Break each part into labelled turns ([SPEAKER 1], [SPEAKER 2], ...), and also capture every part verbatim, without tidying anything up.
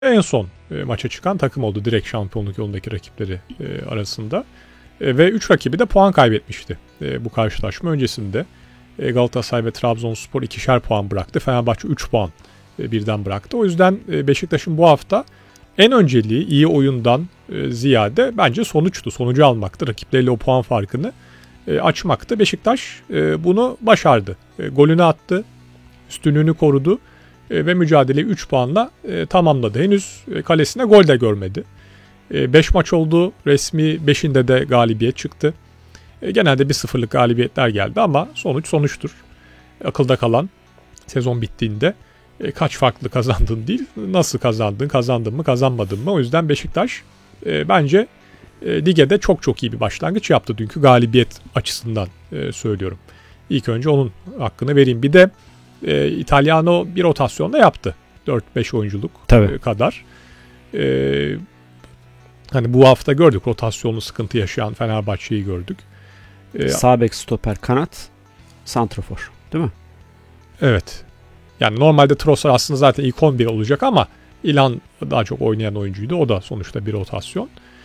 [SPEAKER 1] en son e, maça çıkan takım oldu direkt şampiyonluk yolundaki rakipleri e, arasında. E, ve üç rakibi de puan kaybetmişti e, bu karşılaşma öncesinde. E, Galatasaray ve Trabzonspor ikişer puan bıraktı. Fenerbahçe üç puan e, birden bıraktı. O yüzden e, Beşiktaş'ın bu hafta en önceliği iyi oyundan e, ziyade bence sonuçtu. Sonucu almaktı. Rakipleriyle o puan farkını e, açmaktı. Beşiktaş e, bunu başardı. E, golünü attı. Üstünlüğünü korudu. E, ve mücadeleyi üç puanla e, tamamladı. Henüz e, kalesine gol de görmedi. beş maç oldu. Resmi beşinde de galibiyet çıktı. E, genelde bir sıfırlık galibiyetler geldi ama sonuç sonuçtur. Akılda kalan sezon bittiğinde e, kaç farklı kazandın değil, nasıl kazandın, kazandın mı, kazanmadın mı? O yüzden Beşiktaş e, bence e, lige de çok çok iyi bir başlangıç yaptı dünkü galibiyet açısından e, söylüyorum. İlk önce onun hakkını vereyim. Bir de e, Italiano bir rotasyonda yaptı. dört beş oyunculuk e, kadar. E, hani bu hafta gördük rotasyonlu sıkıntı yaşayan Fenerbahçe'yi gördük.
[SPEAKER 2] E, Sağ bek, stoper, kanat, santrafor değil mi?
[SPEAKER 1] Evet. Yani normalde Trossard aslında zaten ilk on bir olacak ama İlhan daha çok oynayan oyuncuydu. O da sonuçta bir rotasyon.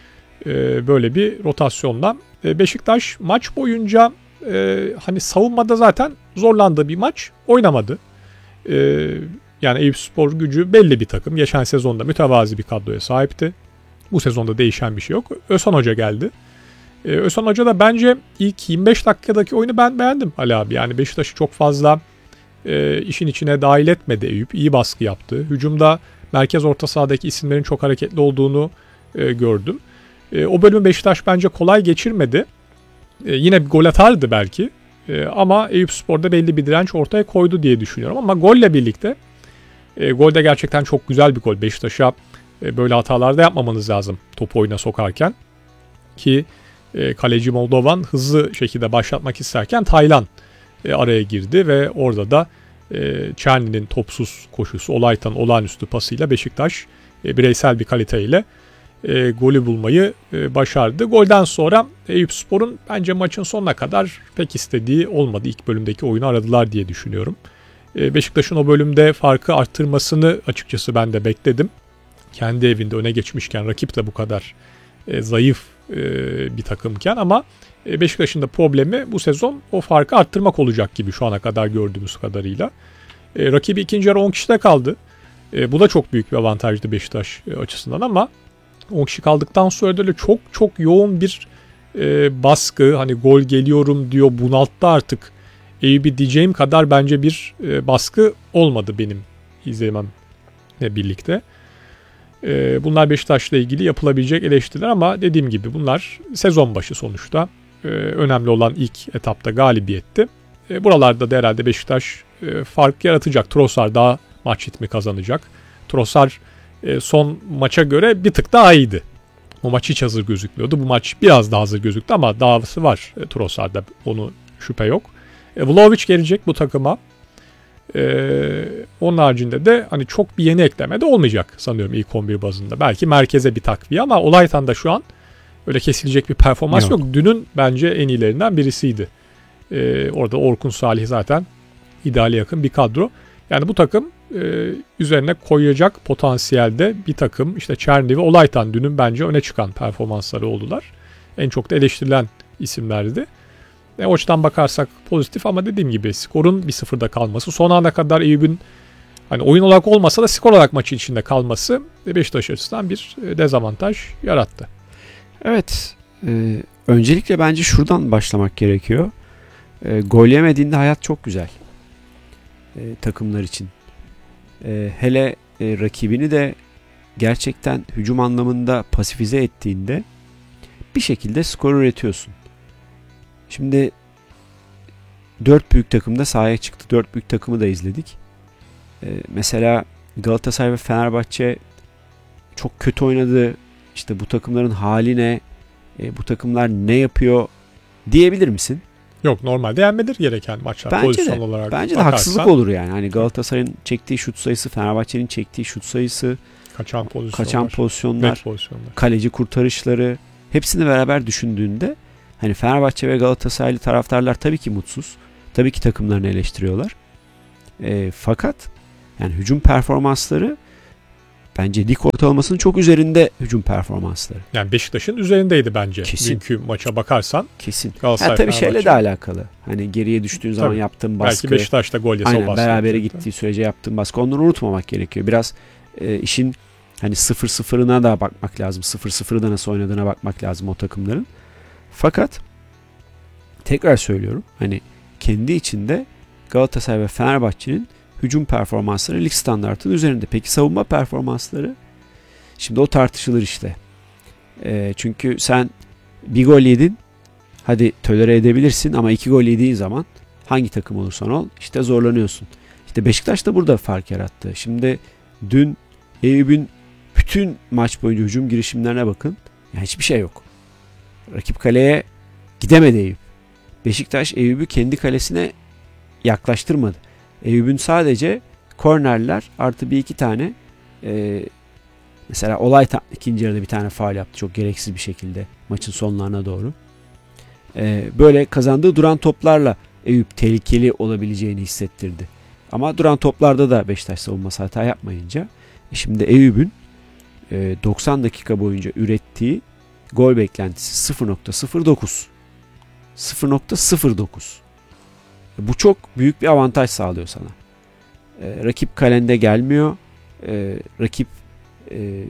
[SPEAKER 1] Ee, böyle bir rotasyonla ee, Beşiktaş maç boyunca e, hani savunmada zaten zorlandığı bir maç oynamadı. Ee, yani Eyüpspor Gücü belli bir takım. Geçen sezonda mütevazi bir kadroya sahipti. Bu sezonda değişen bir şey yok. Özhan Hoca geldi. Ee, Özhan Hoca da bence ilk yirmi beş dakikadaki oyunu ben beğendim Ali abi. Yani Beşiktaş'ı çok fazla E, işin içine dahil etmedi Eyüp. İyi baskı yaptı. Hücumda merkez orta sahadaki isimlerin çok hareketli olduğunu e, gördüm. E, o bölümü Beşiktaş bence kolay geçirmedi. E, yine bir gol atardı belki. E, ama Eyüpspor'da belli bir direnç ortaya koydu diye düşünüyorum. Ama golle birlikte e, gol de gerçekten çok güzel bir gol. Beşiktaş'a e, böyle hatalarda yapmamanız lazım topu oyuna sokarken. Ki e, kaleci Moldovan hızlı şekilde başlatmak isterken Taylan E, araya girdi ve orada da e, Çerni'nin topsuz koşusu, Olaytan'ın olağanüstü pasıyla Beşiktaş e, bireysel bir kaliteyle e, golü bulmayı e, başardı. Golden sonra Eyüpspor'un bence maçın sonuna kadar pek istediği olmadı. İlk bölümdeki oyunu aradılar diye düşünüyorum. E, Beşiktaş'ın o bölümde farkı arttırmasını açıkçası ben de bekledim. Kendi evinde öne geçmişken rakip de bu kadar e, zayıf e, bir takımken ama Beşiktaş'ın da problemi bu sezon o farkı arttırmak olacak gibi şu ana kadar gördüğümüz kadarıyla. E, rakibi ikinci yarı on kişide kaldı. E, bu da çok büyük bir avantajdı Beşiktaş e, açısından ama on kişi kaldıktan sonra da öyle çok çok yoğun bir e, baskı, hani gol geliyorum diyor, bunalttı artık Eyüp'ü diyeceğim kadar bence bir e, baskı olmadı benim izlememle birlikte. E, bunlar Beşiktaş'la ilgili yapılabilecek eleştiriler ama dediğim gibi bunlar sezon başı sonuçta. Ee, önemli olan ilk etapta galibiyetti. Ee, buralarda da herhalde Beşiktaş e, fark yaratacak. Trossard daha maç ritmi kazanacak. Trossard e, son maça göre bir tık daha iyiydi. O maç hiç hazır gözükmüyordu. Bu maç biraz daha hazır gözüktü ama davası var e, Trossard'da. Onu şüphe yok. E, Vlahovic gelecek bu takıma. E, onun haricinde de hani çok bir yeni ekleme de olmayacak sanıyorum ilk on bir bazında. Belki merkeze bir takviye ama Olaytan'da şu an öyle kesilecek bir performans yok. yok. Dünün bence en iyilerinden birisiydi. Ee, orada Orkun Salih zaten ideale yakın bir kadro. Yani bu takım e, üzerine koyacak potansiyelde bir takım. İşte Çerni ve Olaytan dünün bence öne çıkan performansları oldular. En çok da eleştirilen isimlerdi. E, o açıdan bakarsak pozitif ama dediğim gibi skorun bir sıfırda kalması, son ana kadar Eyüp'ün hani oyun olarak olmasa da skor olarak maçın içinde kalması Beşiktaş açısından bir dezavantaj yarattı.
[SPEAKER 2] Evet, e, öncelikle bence şuradan başlamak gerekiyor. E, gol yemediğinde hayat çok güzel e, takımlar için. E, hele e, rakibini de gerçekten hücum anlamında pasifize ettiğinde bir şekilde skor üretiyorsun. Şimdi dört büyük takım da sahaya çıktı. Dört büyük takımı da izledik. E, mesela Galatasaray ve Fenerbahçe çok kötü oynadı. İşte bu takımların haline, e, bu takımlar ne yapıyor diyebilir misin?
[SPEAKER 1] Yok, normalde yenmedir gereken maçlar
[SPEAKER 2] bence
[SPEAKER 1] pozisyon
[SPEAKER 2] de,
[SPEAKER 1] olarak.
[SPEAKER 2] Bence bakarsan, de haksızlık olur yani. Hani Galatasaray'ın çektiği şut sayısı, Fenerbahçe'nin çektiği şut sayısı,
[SPEAKER 1] kaçan pozisyonlar,
[SPEAKER 2] kaçan pozisyonlar,
[SPEAKER 1] pozisyonlar,
[SPEAKER 2] kaleci kurtarışları, hepsini beraber düşündüğünde hani Fenerbahçe ve Galatasaraylı taraftarlar tabii ki mutsuz. Tabii ki takımlarını eleştiriyorlar. E, fakat yani hücum performansları bence lig ortalamasının çok üzerinde hücum performansları.
[SPEAKER 1] Yani Beşiktaş'ın üzerindeydi bence.
[SPEAKER 2] Kesin.
[SPEAKER 1] Dünkü maça bakarsan.
[SPEAKER 2] Kesin.
[SPEAKER 1] Galatasaray,
[SPEAKER 2] Ha, tabii şeyle
[SPEAKER 1] Fenerbahçe.
[SPEAKER 2] de alakalı. Hani geriye düştüğün zaman
[SPEAKER 1] Tabii.
[SPEAKER 2] yaptığın baskı.
[SPEAKER 1] Belki Beşiktaş'ta gol yese o
[SPEAKER 2] aynen,
[SPEAKER 1] baskı.
[SPEAKER 2] berabere
[SPEAKER 1] yapacaktı.
[SPEAKER 2] gittiği sürece yaptığın baskı. Onları unutmamak gerekiyor. Biraz e, işin hani sıfır sıfırına da bakmak lazım. sıfır sıfırı da nasıl oynadığına bakmak lazım o takımların. Fakat tekrar söylüyorum. Hani kendi içinde Galatasaray ve Fenerbahçe'nin hücum performansları lig standartının üzerinde. Peki savunma performansları? Şimdi o tartışılır işte. E, çünkü sen bir gol yedin. Hadi tolere edebilirsin ama iki gol yediğin zaman hangi takım olursan ol işte zorlanıyorsun. İşte Beşiktaş da burada fark yarattı. Şimdi dün Eyüp'ün bütün maç boyunca hücum girişimlerine bakın. Yani hiçbir şey yok. Rakip kaleye gidemedi Eyüp. Beşiktaş Eyüp'ü kendi kalesine yaklaştırmadı. Eyüp'ün sadece kornerler artı bir iki tane e, mesela Olay ikinci yarıda bir tane faul yaptı çok gereksiz bir şekilde maçın sonlarına doğru. E, böyle kazandığı duran toplarla Eyüp tehlikeli olabileceğini hissettirdi. Ama duran toplarda da Beşiktaş savunması hata yapmayınca e şimdi Eyüp'ün e, doksan dakika boyunca ürettiği gol beklentisi sıfır nokta sıfır dokuz. sıfır nokta sıfır dokuz. Bu çok büyük bir avantaj sağlıyor sana. E, rakip kalende gelmiyor. E, rakip e,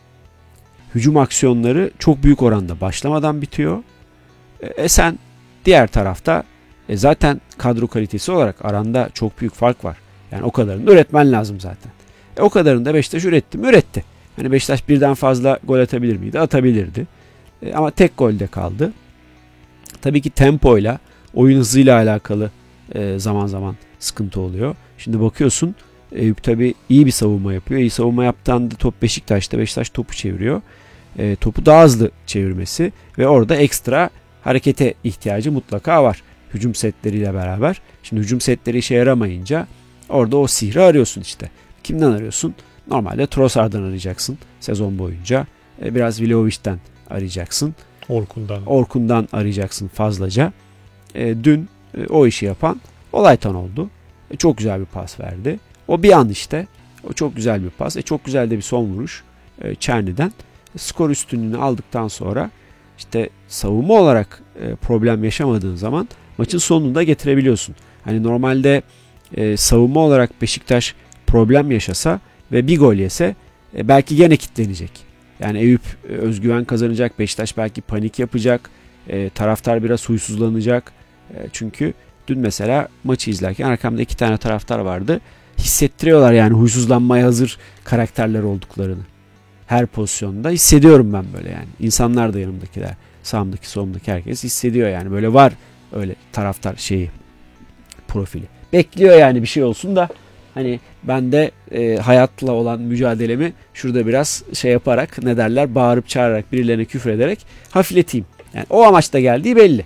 [SPEAKER 2] hücum aksiyonları çok büyük oranda başlamadan bitiyor. E, sen diğer tarafta e, zaten kadro kalitesi olarak aranda çok büyük fark var. Yani o kadarını üretmen lazım zaten. E, o kadarını da Beşiktaş üretti mi? Üretti. Hani Beşiktaş birden fazla gol atabilir miydi? Atabilirdi. E, ama tek golde kaldı. Tabii ki tempoyla, oyun hızıyla alakalı e, zaman zaman sıkıntı oluyor. Şimdi bakıyorsun Eyüp tabii iyi bir savunma yapıyor. İyi savunma yaptığında top Beşiktaş'ta. Beşiktaş topu çeviriyor. E, topu daha hızlı çevirmesi ve orada ekstra harekete ihtiyacı mutlaka var. Hücum setleriyle beraber. Şimdi hücum setleri işe yaramayınca orada o sihri arıyorsun işte. Kimden arıyorsun? Normalde Trossard'dan arayacaksın sezon boyunca. E, biraz Vlahovic'ten arayacaksın.
[SPEAKER 1] Orkun'dan.
[SPEAKER 2] Orkun'dan arayacaksın fazlaca. E, dün e, o işi yapan Olaytan oldu. E, çok güzel bir pas verdi. O bir an işte. O çok güzel bir pas. E, çok güzel de bir son vuruş. E, Çerni'den. E, skor üstünlüğünü aldıktan sonra işte savunma olarak e, problem yaşamadığın zaman maçın sonunu da getirebiliyorsun. Hani normalde e, savunma olarak Beşiktaş problem yaşasa ve bir gol yese e, belki gene kitlenecek. Yani Eyüp e, özgüven kazanacak. Beşiktaş belki panik yapacak. E, taraftar biraz huysuzlanacak. E, çünkü dün mesela maçı izlerken arkamda iki tane taraftar vardı. Hissettiriyorlar yani huysuzlanmaya hazır karakterler olduklarını. Her pozisyonda hissediyorum ben böyle yani. İnsanlar da yanımdakiler, sağımdaki solumdaki herkes hissediyor yani. Böyle var öyle taraftar şeyi, profili. Bekliyor yani bir şey olsun da hani ben de e, hayatla olan mücadelemi şurada biraz şey yaparak ne derler bağırıp çağırarak birilerine küfür ederek hafifleteyim. Yani o amaçla geldiği belli.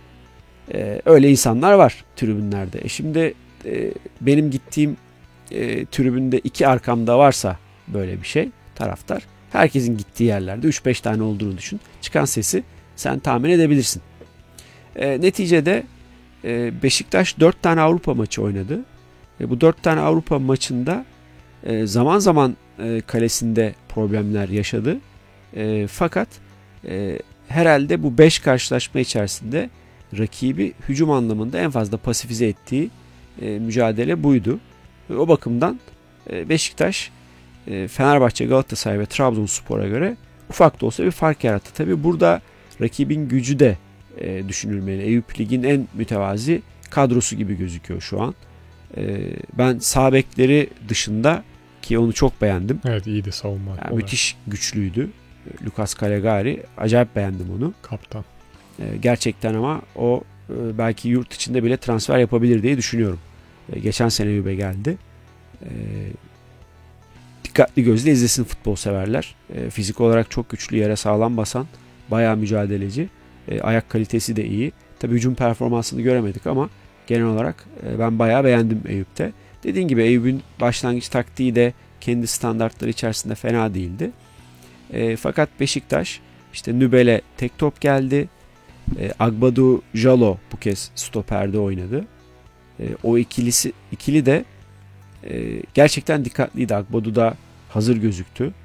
[SPEAKER 2] E, öyle insanlar var tribünlerde. E şimdi e, benim gittiğim e, tribünde iki arkamda varsa böyle bir şey taraftar. Herkesin gittiği yerlerde üç beş tane olduğunu düşün. Çıkan sesi sen tahmin edebilirsin. E, neticede e, Beşiktaş dört tane Avrupa maçı oynadı. E, bu dört tane Avrupa maçında e, zaman zaman e, kalesinde problemler yaşadı. E, fakat e, herhalde bu beş karşılaşma içerisinde rakibi hücum anlamında en fazla pasifize ettiği e, mücadele buydu. E, o bakımdan e, Beşiktaş e, Fenerbahçe, Galatasaray ve Trabzonspor'a göre ufak da olsa bir fark yarattı. Tabii burada rakibin gücü de e, düşünülmeli. Eyüp Lig'in en mütevazi kadrosu gibi gözüküyor şu an. E, ben sağ bekleri dışında ki onu çok beğendim.
[SPEAKER 1] Evet iyiydi savunma.
[SPEAKER 2] Yani müthiş güçlüydü. Lucas Calegari acayip beğendim onu.
[SPEAKER 1] Kaptan.
[SPEAKER 2] E, gerçekten ama o e, belki yurt içinde bile transfer yapabilir diye düşünüyorum. E, geçen sene Eyüp'e geldi. E, dikkatli gözle izlesin futbol severler. E, fizik olarak çok güçlü, yere sağlam basan, bayağı mücadeleci. E, ayak kalitesi de iyi. Tabii hücum performansını göremedik ama genel olarak e, ben bayağı beğendim Eyüp'te. Dediğim gibi Eyüp'ün başlangıç taktiği de kendi standartları içerisinde fena değildi. E, fakat Beşiktaş işte Nübel'e tek top geldi. E, Agbadu Jalo bu kez stoperde oynadı. E, o ikilisi ikili de e, gerçekten dikkatliydi. Agbadu da hazır gözüktü.